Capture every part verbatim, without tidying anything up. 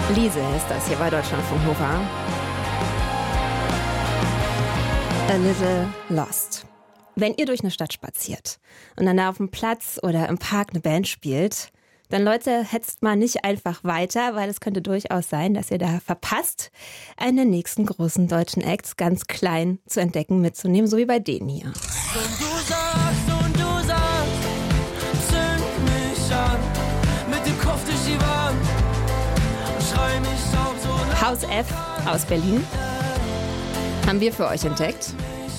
Liesel ist das hier bei Deutschlandfunk Nova. A Little Lost. Wenn ihr durch eine Stadt spaziert und dann da auf dem Platz oder im Park eine Band spielt, dann Leute, hetzt mal nicht einfach weiter, weil es könnte durchaus sein, dass ihr da verpasst, einen der nächsten großen deutschen Acts ganz klein zu entdecken, mitzunehmen, so wie bei denen hier. Und du sagst, und du sagst, zünd mich an, mit dem Kopf durch die Wand, schrei mich auf so lang. Haus F aus Berlin haben wir für euch entdeckt.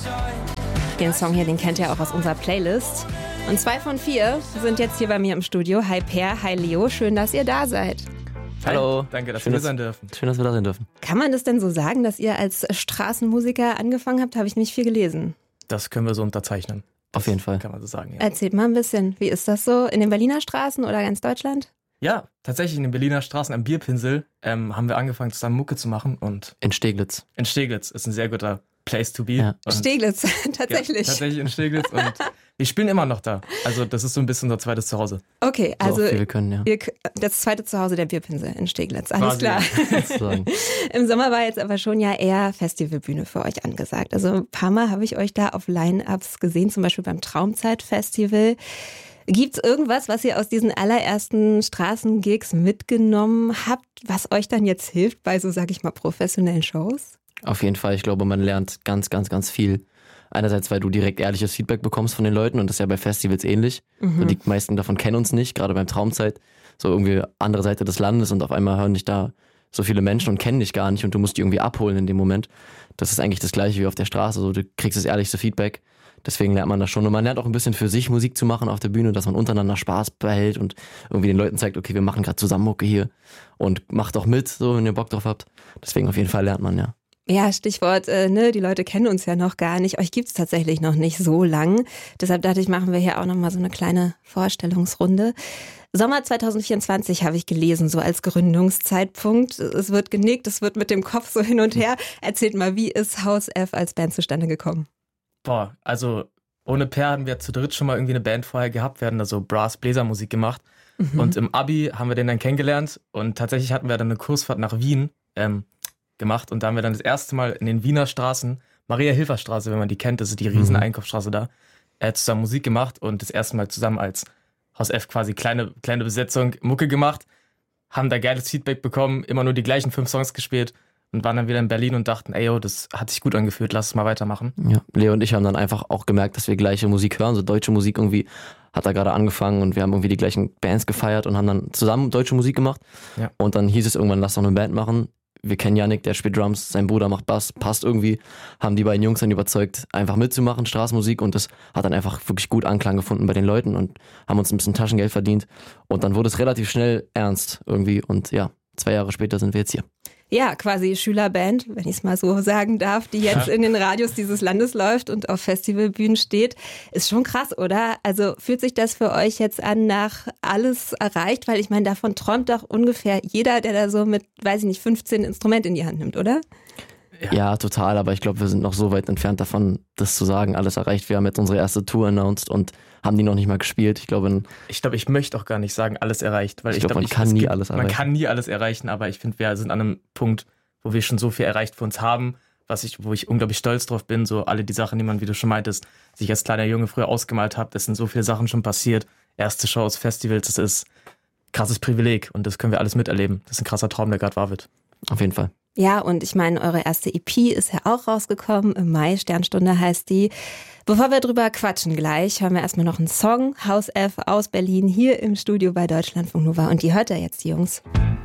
Den Song hier, den kennt ihr auch aus unserer Playlist. Und zwei von vier sind jetzt hier bei mir im Studio. Hi Per, hi Leo, schön, dass ihr da seid. Hallo. Danke, dass schön, wir da sein dürfen. Schön, dass wir da sein dürfen. Kann man das denn so sagen, dass ihr als Straßenmusiker angefangen habt? Habe ich nicht viel gelesen. Das können wir so unterzeichnen. Auf jeden Fall. Kann man so sagen, ja. Erzählt mal ein bisschen, wie ist das so in den Berliner Straßen oder ganz Deutschland? Ja, tatsächlich in den Berliner Straßen am Bierpinsel ähm, haben wir angefangen, zusammen Mucke zu machen. Und in Steglitz. In Steglitz ist ein sehr guter Place to be. Ja. Steglitz, tatsächlich. Ja, tatsächlich in Steglitz und wir spielen immer noch da. Also das ist so ein bisschen unser zweites Zuhause. Okay, also so wir können, ja. ihr, das zweite Zuhause der Bierpinsel in Steglitz, alles klar. Sozusagen. Im Sommer war jetzt aber schon ja eher Festivalbühne für euch angesagt. Also ein paar Mal habe ich euch da auf Line-Ups gesehen, zum Beispiel beim Traumzeit-Festival. Gibt es irgendwas, was ihr aus diesen allerersten Straßengigs mitgenommen habt, was euch dann jetzt hilft bei so, sag ich mal, professionellen Shows? Auf jeden Fall, ich glaube, man lernt ganz, ganz, ganz viel. Einerseits, weil du direkt ehrliches Feedback bekommst von den Leuten und das ist ja bei Festivals ähnlich. Mhm. So, die meisten davon kennen uns nicht, gerade beim Traumzeit. So irgendwie andere Seite des Landes und auf einmal hören dich da so viele Menschen und kennen dich gar nicht und du musst die irgendwie abholen in dem Moment. Das ist eigentlich das Gleiche wie auf der Straße. So, du kriegst das ehrlichste Feedback. Deswegen lernt man das schon. Und man lernt auch ein bisschen für sich Musik zu machen auf der Bühne, dass man untereinander Spaß behält und irgendwie den Leuten zeigt, okay, wir machen gerade zusammen Mucke hier und macht auch mit, so wenn ihr Bock drauf habt. Deswegen auf jeden Fall lernt man, ja. Ja, Stichwort, äh, ne, die Leute kennen uns ja noch gar nicht. Euch gibt's tatsächlich noch nicht so lang. Deshalb dachte ich, machen wir hier auch nochmal so eine kleine Vorstellungsrunde. Sommer zwanzig vierundzwanzig habe ich gelesen, so als Gründungszeitpunkt. Es wird genickt, es wird mit dem Kopf so hin und her. Erzählt mal, wie ist Haus F als Band zustande gekommen? Boah, also ohne Per hatten wir zu dritt schon mal irgendwie eine Band vorher gehabt. Wir hatten da so Brass-Bläser-Musik gemacht. Mhm. Und im Abi haben wir den dann kennengelernt. Und tatsächlich hatten wir dann eine Kursfahrt nach Wien ähm, gemacht. Und da haben wir dann das erste Mal in den Wiener Straßen, Maria-Hilfer-Straße, wenn man die kennt, das ist die riesen mhm. Einkaufsstraße da, äh, zusammen Musik gemacht und das erste Mal zusammen als Haus F quasi kleine, kleine Besetzung Mucke gemacht. Haben da geiles Feedback bekommen, immer nur die gleichen fünf Songs gespielt. Und waren dann wieder in Berlin und dachten, ey, yo, das hat sich gut angefühlt, lass es mal weitermachen. Ja, Leo und ich haben dann einfach auch gemerkt, dass wir gleiche Musik hören, so deutsche Musik irgendwie hat da gerade angefangen und wir haben irgendwie die gleichen Bands gefeiert und haben dann zusammen deutsche Musik gemacht. Ja. Und dann hieß es irgendwann, lass doch eine Band machen. Wir kennen Yannick, der spielt Drums, sein Bruder macht Bass, passt irgendwie. Haben die beiden Jungs dann überzeugt, einfach mitzumachen, Straßenmusik. Und das hat dann einfach wirklich gut Anklang gefunden bei den Leuten und haben uns ein bisschen Taschengeld verdient. Und dann wurde es relativ schnell ernst irgendwie. Und ja, zwei Jahre später sind wir jetzt hier. Ja, quasi Schülerband, wenn ich es mal so sagen darf, die jetzt in den Radios dieses Landes läuft und auf Festivalbühnen steht. Ist schon krass, oder? Also fühlt sich das für euch jetzt an nach alles erreicht? Weil ich meine, davon träumt doch ungefähr jeder, der da so mit, weiß ich nicht, fünfzehn Instrumente in die Hand nimmt, oder? Ja, ja total, aber ich glaube, wir sind noch so weit entfernt davon, das zu sagen, alles erreicht. Wir haben jetzt unsere erste Tour announced und haben die noch nicht mal gespielt. Ich glaube, ich, glaub, ich möchte auch gar nicht sagen, alles erreicht. Weil ich, ich glaube, glaub, man ich, kann nie gibt, alles erreichen. Man kann nie alles erreichen, aber ich finde, wir sind an einem Punkt, wo wir schon so viel erreicht für uns haben, was ich, wo ich unglaublich stolz drauf bin. So alle die Sachen, die man, wie du schon meintest, sich als kleiner Junge früher ausgemalt hat, es sind so viele Sachen schon passiert. Erste Shows, Festivals, das ist ein krasses Privileg und das können wir alles miterleben. Das ist ein krasser Traum, der gerade wahr wird. Auf jeden Fall. Ja, und ich meine, eure erste E P ist ja auch rausgekommen im Mai, Sternstunde heißt die. Bevor wir drüber quatschen gleich, hören wir erstmal noch einen Song, Haus F aus Berlin, hier im Studio bei Deutschlandfunk Nova. Und die hört ihr jetzt, Jungs.